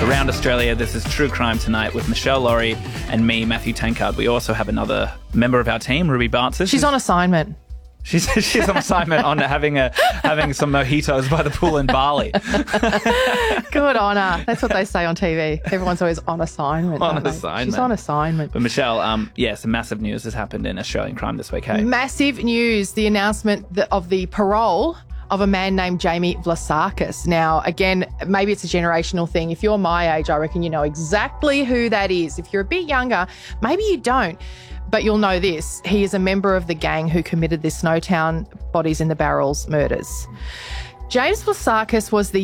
Around Australia, this is True Crime Tonight with Michelle Laurie and me, Matthew Tankard. We also have another member of our team, Ruby Bartz. She's on assignment. She's on assignment on having some mojitos by the pool in Bali. Good on her. That's what they say on TV. Everyone's always on assignment. On assignment. She's on assignment. But Michelle, some massive news has happened in Australian crime this week, hey? Massive news, the announcement of the parole of a man named Jamie Vlasakis. Now, again, maybe it's a generational thing. If you're my age, I reckon you know exactly who that is. If you're a bit younger, maybe you don't. But you'll know this. He is a member of the gang who committed the Snowtown bodies in the barrels murders. James Vlasakis was the